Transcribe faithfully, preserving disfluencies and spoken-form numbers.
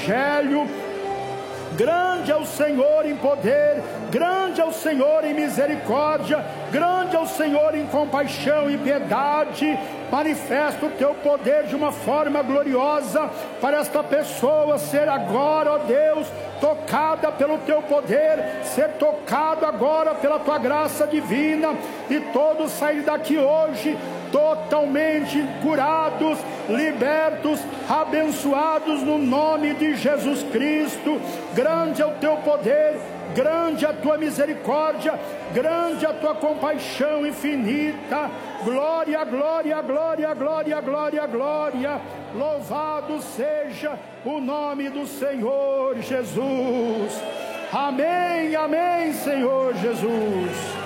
Evangelho. Grande é o Senhor em poder, grande é o Senhor em misericórdia, grande é o Senhor em compaixão e piedade. Manifesta o teu poder de uma forma gloriosa para esta pessoa ser agora, ó Deus, tocada pelo teu poder, ser tocado agora pela tua graça divina, e todos saírem daqui hoje totalmente curados, libertos, abençoados no nome de Jesus Cristo. Grande é o teu poder, grande é a tua misericórdia, grande é a tua compaixão infinita. Glória, glória, glória, glória, glória, glória. Louvado seja o nome do Senhor Jesus. Amém, amém, Senhor Jesus.